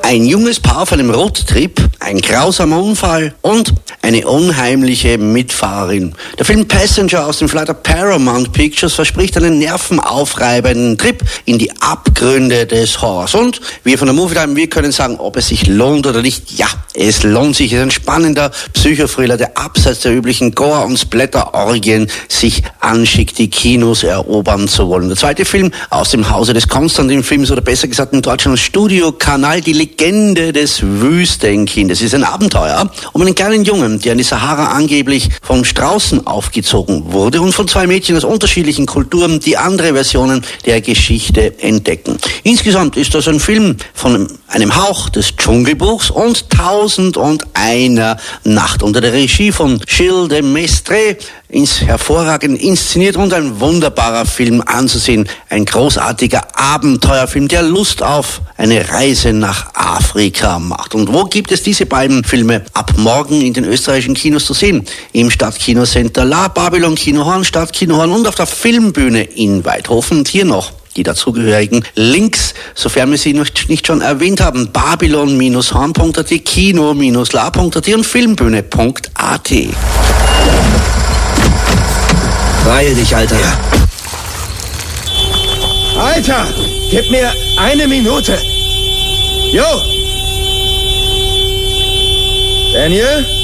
Ein junges Paar auf einem Roadtrip, ein grausamer Unfall und eine unheimliche Mitfahrerin. Der Film Passenger aus dem Verleih Paramount Pictures verspricht einen nervenaufreibenden Trip in die Abgründe des Horrors. Und wir von der Movie Time, wir können sagen, ob es sich lohnt oder nicht. Ja, es lohnt sich. Es ist ein spannender Psychothriller, der abseits der üblichen Gore- und Splatter-Orgien sich anschickt, die Kinos erobern zu wollen. Der zweite Film aus dem Hause des Konstantin-Films, oder besser gesagt in Deutschland Studio-Kanal, die Legende des Wüstenkindes. Es ist ein Abenteuer um einen kleinen Jungen, der in die Sahara angeblich von Straußen aufgezogen wurde und von zwei Mädchen aus unterschiedlichen Kulturen, die andere Versionen der Geschichte entdecken. Insgesamt ist das ein Film von einem Hauch des Dschungelbuchs und 1001 Nacht unter der Regie von Gilles de Maistre, hervorragend inszeniert und ein wunderbarer Film anzusehen. Ein großartiger Abenteuerfilm, der Lust auf eine Reise nach Afrika macht. Und wo gibt es diese beiden Filme ab morgen in den österreichischen Kinos zu sehen? Im Stadtkinocenter La, Babylon Kinohorn, Stadtkinohorn und auf der Filmbühne in Weidhofen. Und hier noch die dazugehörigen Links, sofern wir sie nicht schon erwähnt haben: babylon-horn.at, kino-la.at und filmbühne.at. Beeil dich, Alter. Ja. Alter, gib mir 1 Minute. Jo. Daniel?